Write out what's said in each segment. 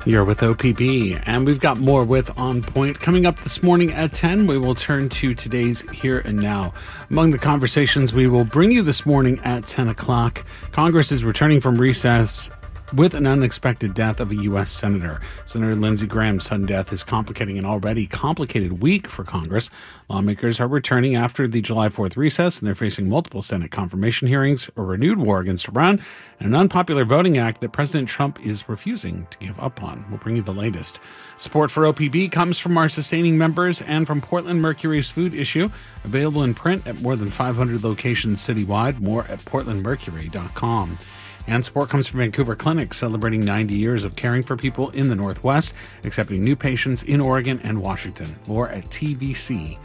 You're with OPB, and we've got more with On Point. Coming up this morning at 10, we will turn to today's Here and Now. Among the conversations we will bring you this morning at 10 o'clock, Congress is returning from recess with an unexpected death of a U.S. Senator. Senator Lindsey Graham's sudden death is complicating an already complicated week for Congress. Lawmakers are returning after the July 4th recess, and they're facing multiple Senate confirmation hearings, a renewed war against Iran, and an unpopular voting act that President Trump is refusing to give up on. We'll bring you the latest. Support for OPB comes from our sustaining members and from Portland Mercury's Food Issue, available in print at more than 500 locations citywide. More at portlandmercury.com. And support comes from Vancouver Clinic, celebrating 90 years of caring for people in the Northwest, accepting new patients in Oregon and Washington. More at tvc.org.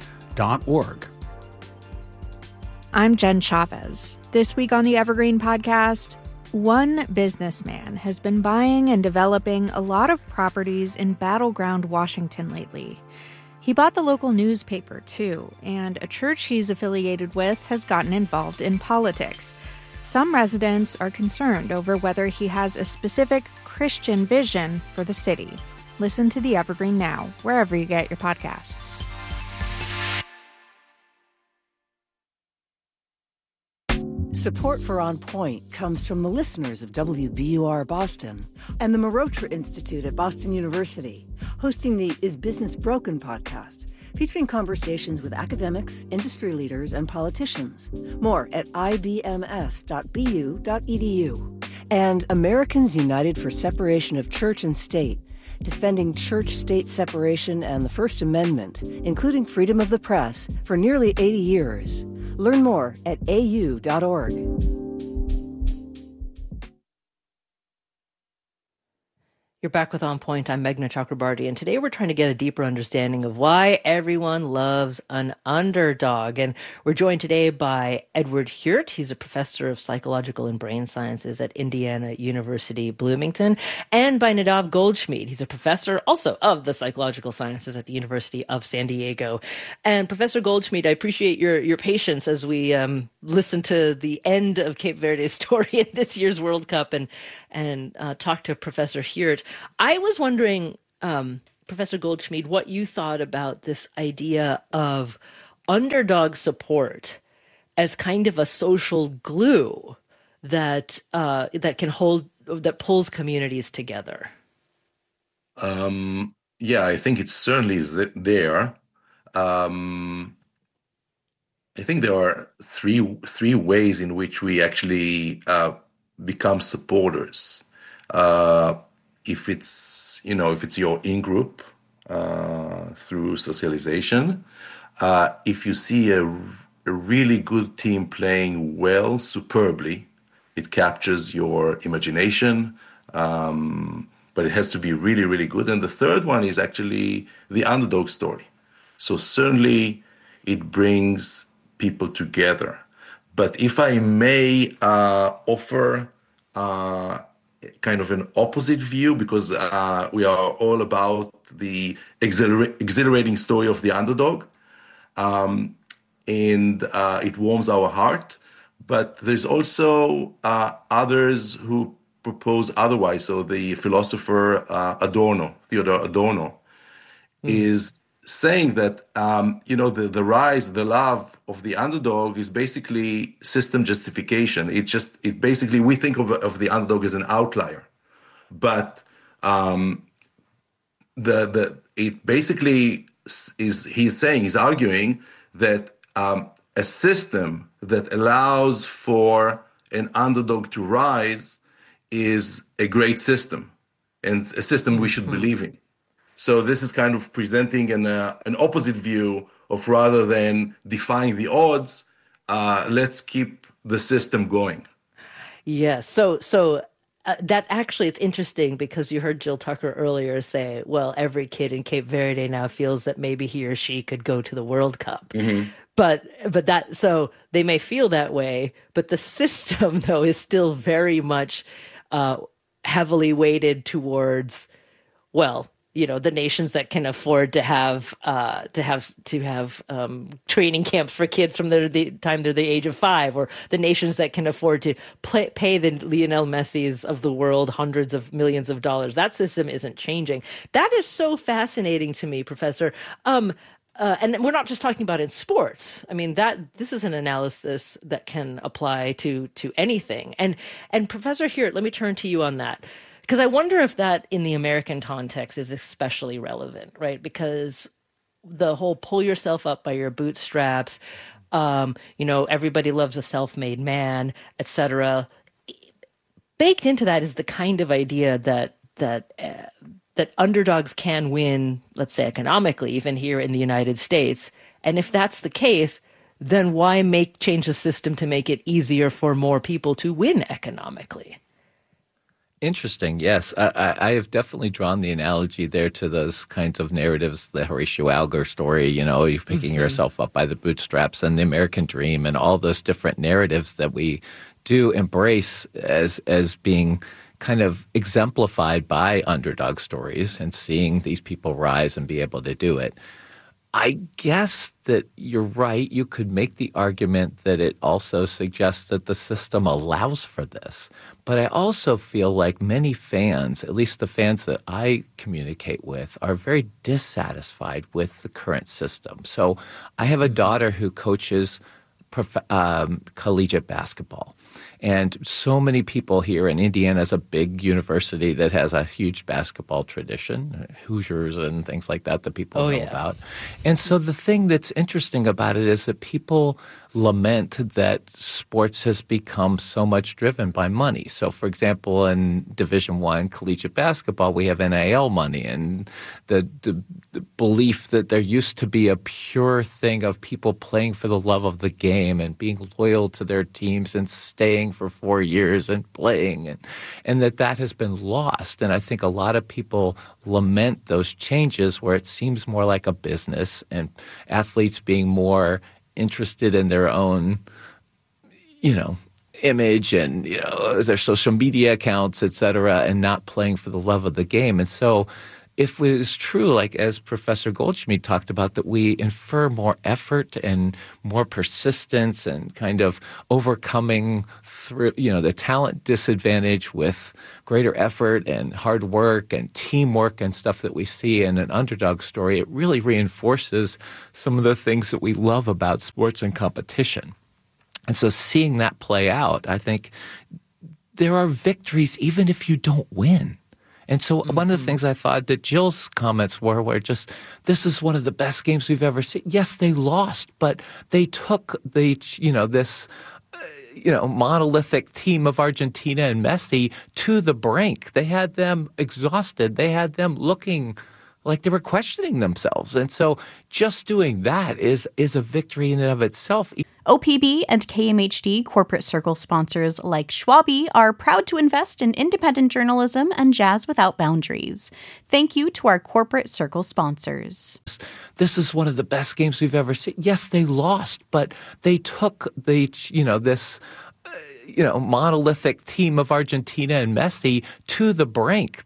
I'm Jen Chavez. This week on the Evergreen Podcast, one businessman has been buying and developing a lot of properties in battleground Washington lately. He bought the local newspaper, too, and a church he's affiliated with has gotten involved in politics. Some residents are concerned over whether he has a specific Christian vision for the city. Listen to The Evergreen now, wherever you get your podcasts. Support for On Point comes from the listeners of WBUR Boston and the Marotra Institute at Boston University, hosting the Is Business Broken podcast, featuring conversations with academics, industry leaders, and politicians. More at ibms.bu.edu. And Americans United for Separation of Church and State, defending church-state separation and the First Amendment, including freedom of the press, for nearly 80 years. Learn more at au.org. You're back with On Point. I'm Meghna Chakrabarty, and today we're trying to get a deeper understanding of why everyone loves an underdog. And we're joined today by Edward Huert. He's a professor of psychological and brain sciences at Indiana University, Bloomington, and by Nadav Goldschmied. He's a professor also of the psychological sciences at the University of San Diego. And Professor Goldschmied, I appreciate your patience as we listen to the end of Cape Verde's story in this year's World Cup and talk to Professor Huert. I was wondering, Professor Goldschmied, what you thought about this idea of underdog support as kind of a social glue that that pulls communities together. Yeah, I think it certainly is there. I think there are three ways in which we actually become supporters. If it's your in-group through socialization, if you see a really good team playing well, superbly, it captures your imagination, but it has to be really, really good. And the third one is actually the underdog story. So certainly it brings people together. But if I may offer kind of an opposite view, because we are all about the exhilarating story of the underdog, and it warms our heart. But there's also others who propose otherwise. So the philosopher Theodor Adorno, is saying that the rise, the love of the underdog is basically system justification. It basically, we think of the underdog as an outlier, but it basically he's arguing that a system that allows for an underdog to rise is a great system and a system we should believe in. So this is kind of presenting an opposite view of, rather than defying the odds, let's keep the system going. Yes. So that actually, it's interesting because you heard Jill Tucker earlier say, well, every kid in Cape Verde now feels that maybe he or she could go to the World Cup. Mm-hmm. But so they may feel that way, but the system, though, is still very much heavily weighted towards, well, the nations that can afford to have training camps for kids from the time they're the age of 5, or the nations that can afford to pay the Lionel Messis of the world hundreds of millions of dollars. That system isn't changing. That is so fascinating to me, Professor. And we're not just talking about in sports. I mean, this is an analysis that can apply to anything. And Professor Hewitt, let me turn to you on that. Because I wonder if that in the American context is especially relevant, right? Because the whole pull yourself up by your bootstraps, everybody loves a self-made man, etc. Baked into that is the kind of idea that underdogs can win, let's say economically, even here in the United States. And if that's the case, then why change the system to make it easier for more people to win economically? Interesting. Yes. I have definitely drawn the analogy there to those kinds of narratives, the Horatio Alger story, you're picking yourself up by the bootstraps, and the American dream, and all those different narratives that we do embrace as being kind of exemplified by underdog stories and seeing these people rise and be able to do it. I guess that you're right. You could make the argument that it also suggests that the system allows for this. But I also feel like many fans, at least the fans that I communicate with, are very dissatisfied with the current system. So I have a daughter who coaches collegiate basketball. And so many people here in Indiana is a big university that has a huge basketball tradition, Hoosiers and things like that people know about. And so the thing that's interesting about it is that people lament that sports has become so much driven by money. So, for example, in Division I collegiate basketball, we have NIL money, and the belief that there used to be a pure thing of people playing for the love of the game and being loyal to their teams and staying for 4 years and playing, and that has been lost. And I think a lot of people lament those changes where it seems more like a business and athletes being more interested in their own, image and, their social media accounts, et cetera, and not playing for the love of the game. And so if it is true, like as Professor Goldschmidt talked about, that we infer more effort and more persistence and kind of overcoming through, the talent disadvantage with greater effort and hard work and teamwork and stuff that we see in an underdog story, it really reinforces some of the things that we love about sports and competition. And so seeing that play out, I think there are victories even if you don't win. And so one of the things I thought that Jill's comments were just, this is one of the best games we've ever seen. Yes, they lost, but they took this monolithic team of Argentina and Messi to the brink. They had them exhausted. They had them looking like they were questioning themselves. And so just doing that is a victory in and of itself. OPB and KMHD corporate circle sponsors like Schwabi are proud to invest in independent journalism and jazz without boundaries. Thank you to our corporate circle sponsors. This is one of the best games we've ever seen. Yes, they lost, but they took this monolithic team of Argentina and Messi to the brink.